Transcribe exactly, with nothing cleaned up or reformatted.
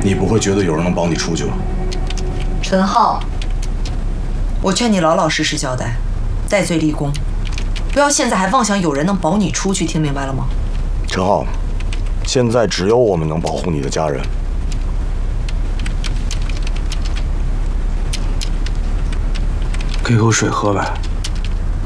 你不会觉得有人能保你出去吧？ 陈浩，我劝你老老实实交代，戴罪立功，不要现在还妄想有人能保你出去，听明白了吗？ 陈浩，现在只有我们能保护你的家人。 给口水喝呗。